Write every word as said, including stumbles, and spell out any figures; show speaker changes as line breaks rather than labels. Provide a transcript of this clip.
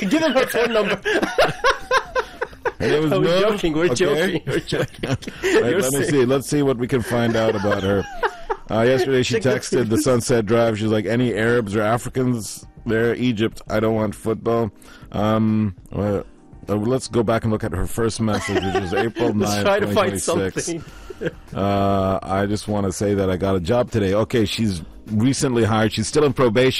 Give him her phone number.
It was
I was
no?
joking. We're
Okay.
joking. We're joking.
Right,
You're
let me
sick.
see. Let's see what we can find out about her. Uh, yesterday, she texted the Sunset Drive. She's like, any Arabs or Africans there? Egypt, I don't want football. Um, uh, uh, let's go back and look at her first message, which was April
Let's
ninth,
try to
twenty
find
twenty-six.
something.
Uh, I just want to say that I got a job today. Okay, she's recently hired. She's still in probation.